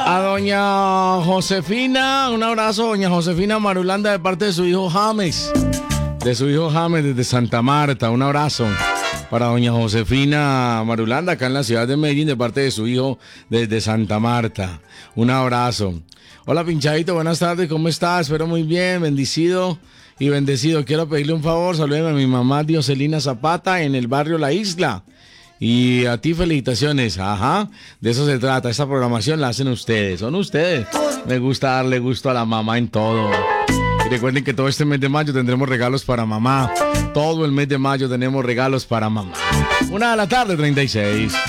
A doña Josefina, un abrazo, doña Josefina Marulanda, de parte de su hijo James. De su hijo James desde Santa Marta, un abrazo. Para doña Josefina Marulanda, acá en la ciudad de Medellín, de parte de su hijo desde Santa Marta. Un abrazo. Hola, Pinchadito, buenas tardes, ¿cómo estás? Espero muy bien, bendecido y bendecido. Quiero pedirle un favor, salúdeme a mi mamá Dioselina Zapata en el barrio La Isla. Y a ti felicitaciones, ajá, de eso se trata, esta programación la hacen ustedes, son ustedes. Me gusta darle gusto a la mamá en todo. Y recuerden que todo este mes de mayo tendremos regalos para mamá. Todo el mes de mayo tenemos regalos para mamá. 1:36 p.m.